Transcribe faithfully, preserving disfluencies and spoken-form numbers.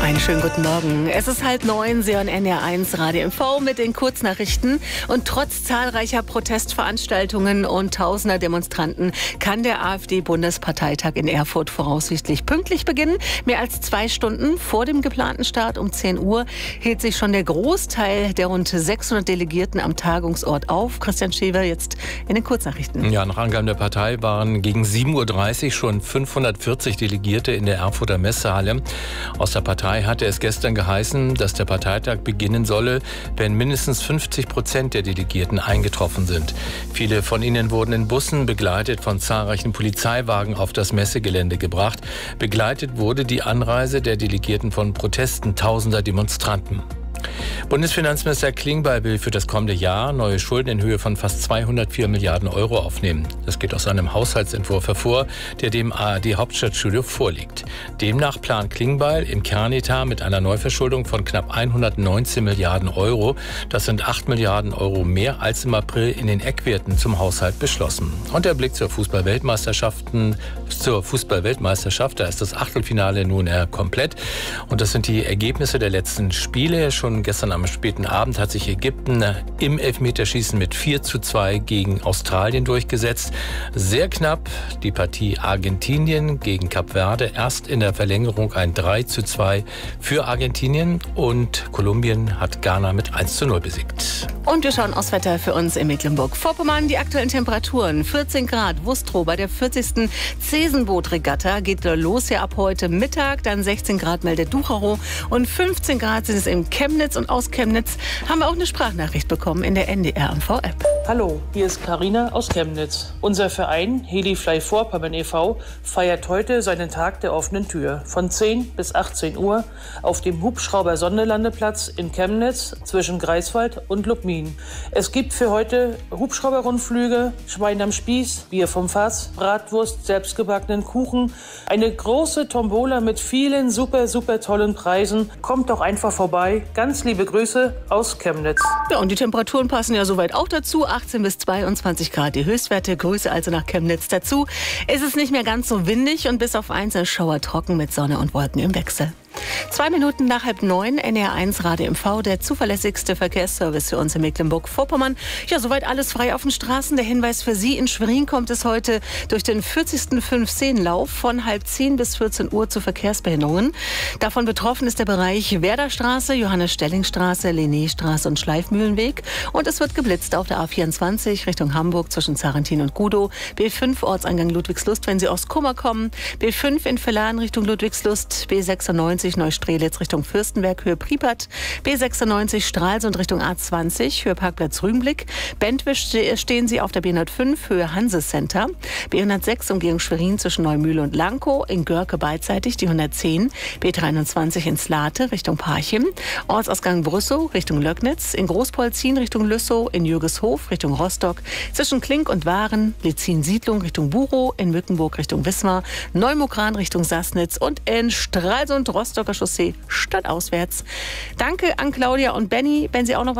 Einen schönen guten Morgen. Es ist halb neun, Sie hören N R eins Radio M V mit den Kurznachrichten. Und trotz zahlreicher Protestveranstaltungen und tausender Demonstranten kann der AfD-Bundesparteitag in Erfurt voraussichtlich pünktlich beginnen. Mehr als zwei Stunden vor dem geplanten Start um zehn Uhr hielt sich schon der Großteil der rund sechshundert Delegierten am Tagungsort auf. Christian Schewer jetzt in den Kurznachrichten. Ja, nach Angaben der Partei waren gegen sieben Uhr dreißig schon fünfhundertvierzig Delegierte in der Erfurter Messehalle. Aus der Partei hatte es gestern geheißen, dass der Parteitag beginnen solle, wenn mindestens fünfzig Prozent der Delegierten eingetroffen sind. Viele von ihnen wurden in Bussen begleitet von zahlreichen Polizeiwagen auf das Messegelände gebracht. Begleitet wurde die Anreise der Delegierten von Protesten tausender Demonstranten. Bundesfinanzminister Klingbeil will für das kommende Jahr neue Schulden in Höhe von fast zweihundertvier Milliarden Euro aufnehmen. Das geht aus einem Haushaltsentwurf hervor, der dem A R D-Hauptstadtstudio vorliegt. Demnach plant Klingbeil im Kernetat mit einer Neuverschuldung von knapp hundertneunzehn Milliarden Euro. Das sind acht Milliarden Euro mehr als im April in den Eckwerten zum Haushalt beschlossen. Und der Blick zur Fußball-Weltmeisterschaften, zur Fußball-Weltmeisterschaft, da ist das Achtelfinale nun äh, komplett. Und das sind die Ergebnisse der letzten Spiele. Schon gestern am späten Abend hat sich Ägypten im Elfmeterschießen mit vier zu zwei gegen Australien durchgesetzt. Sehr knapp die Partie Argentinien gegen Kap Verde. Erst in der Verlängerung ein drei zu zwei für Argentinien und Kolumbien hat Ghana mit eins zu null besiegt. Und wir schauen aufs Wetter für uns in Mecklenburg-Vorpommern. Die aktuellen Temperaturen vierzehn Grad Wustrow bei der vierzigsten Zesenboot-Regatta geht los ja ab heute Mittag. Dann sechzehn Grad meldet Ducherow und fünfzehn Grad sind es in Chemnitz. Und aus Chemnitz haben wir auch eine Sprachnachricht bekommen in der N D R M V-App. Hallo, hier ist Carina aus Chemnitz. Unser Verein Heli-Fly Vorpommern e V feiert heute seinen Tag der offenen Tür. Von zehn bis achtzehn Uhr auf dem Hubschrauber-Sonderlandeplatz in Chemnitz zwischen Greifswald und Lubmin. Es gibt für heute Hubschrauber-Rundflüge, Schwein am Spieß, Bier vom Fass, Bratwurst, selbstgebackenen Kuchen, eine große Tombola mit vielen super, super tollen Preisen. Kommt doch einfach vorbei. Ganz liebe Grüße aus Chemnitz. Ja, und die Temperaturen passen ja soweit auch dazu. achtzehn bis zweiundzwanzig Grad die Höchstwerte. Grüße also nach Chemnitz dazu. Es ist nicht mehr ganz so windig und bis auf einzelne Schauer trocken mit Sonne und Wolken im Wechsel. Zwei Minuten nach halb neun, N R eins Radio M V, der zuverlässigste Verkehrsservice für uns in Mecklenburg-Vorpommern. Ja, soweit alles frei auf den Straßen. Der Hinweis für Sie, in Schwerin kommt es heute durch den vierzigsten Fünf-Szenen-Lauf von halb zehn bis vierzehn Uhr zu Verkehrsbehinderungen. Davon betroffen ist der Bereich Werderstraße, Johannes-Stelling-Straße, Linnéstraße und Schleifmühlenweg. Und es wird geblitzt auf der A vierundzwanzig Richtung Hamburg zwischen Zarentin und Gudow, B fünf Ortseingang Ludwigslust, wenn Sie aus Kummer kommen, B fünf in Villaren Richtung Ludwigslust, B sechsundneunzig Neustrelitz Richtung Fürstenberg, Höhe Priepert, B sechsundneunzig Stralsund Richtung A zwanzig, Höhe Parkplatz Rügenblick, Bentwisch stehen Sie auf der B hundertfünf, Höhe Hanse Center, B hundertsechs Umgehung Schwerin zwischen Neumühle und Lankow, in Görke beidseitig die hundertzehn, B dreiundzwanzig in Slate Richtung Parchim, Ortsausgang Brüssow Richtung Löcknitz, in Großpolzin Richtung Lüssow, in Jürgeshof Richtung Rostock, zwischen Klink und Waren, Lizin-Siedlung Richtung Burow, in Mückenburg Richtung Wismar, Neumokran Richtung Sassnitz und in Stralsund Rostocker Chaussee stadtauswärts. Danke an Claudia und Benny. Wenn Sie auch noch was